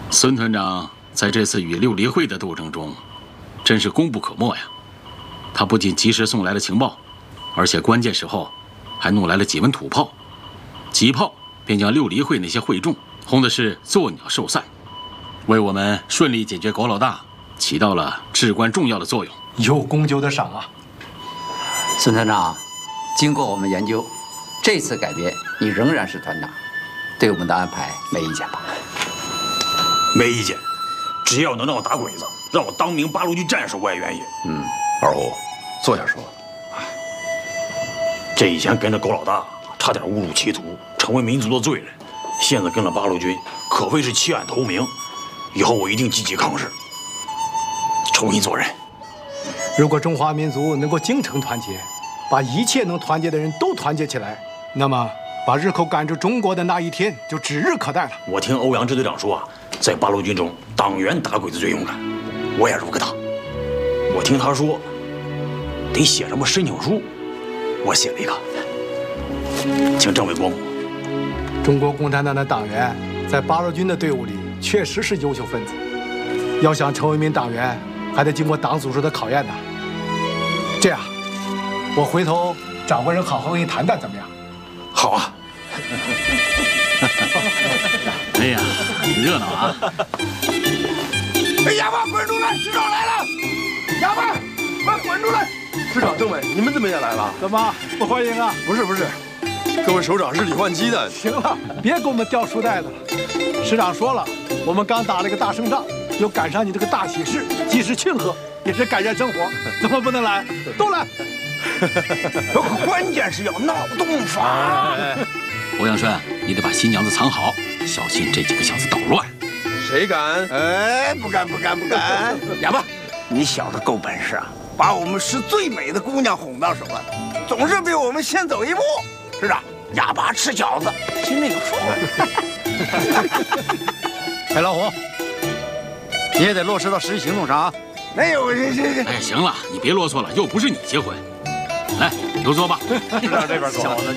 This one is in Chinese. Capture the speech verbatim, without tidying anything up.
孙团长在这次与六离会的斗争中，真是功不可没呀。他不仅及时送来了情报，而且关键时候还弄来了几门土炮，几炮便将六离会那些会众轰的是作鸟兽散，为我们顺利解决狗老大起到了至关重要的作用。 有功就得赏啊！ 孙团长，经过我们研究，这次改编你仍然是团长，对我们的安排没意见吧？ 没意见，只要能让我打鬼子，让我当名八路军战士，我也愿意。 嗯， 二虎，坐下说。 这以前跟着狗老大，差点误入歧途，成为民族的罪人。现在跟了八路军，可谓是弃暗投明。以后我一定积极抗日，重新做人。 如果中华民族能够精诚团结，把一切能团结的人都团结起来，那么把日寇赶出中国的那一天就指日可待了。 我听欧阳支队长说啊，在八路军中，党员打鬼子最勇敢，我也如个他。我听他说，得写什么申请书，我写了一个，请政委过目。 中国共产党的党员在八路军的队伍里确实是优秀分子，要想成为一名党员，还得经过党组织的考验呢。这样，我回头找个人好好跟你谈谈，怎么样？ 好啊！ 哎呀，挺热闹啊！ 哎，哑巴滚出来！师长来了！哑巴，快滚出来！ 师长、政委，你们怎么也来了？ 怎么不欢迎啊？ 不是不是，各位首长是李焕基的。 行了，别给我们掉书袋子了。师长说了，我们刚打了一个大胜仗，又赶上你这个大喜事，及时庆贺，也是改善生活，怎么不能来？都来！ 关键是要闹洞法。 欧阳顺，你得把新娘子藏好，小心这几个小子捣乱。 谁敢？ 哎，不敢不敢不敢！哑巴，你小子够本事啊，把我们市最美的姑娘哄到手了，总是比我们先走一步。师长，哑巴吃饺子，心里有数。 哎，老胡，你也得落实到实际行动上啊！ 没有，这这这…… 哎，行了，你别啰嗦了，又不是你结婚。来，留座吧。 师长这边走。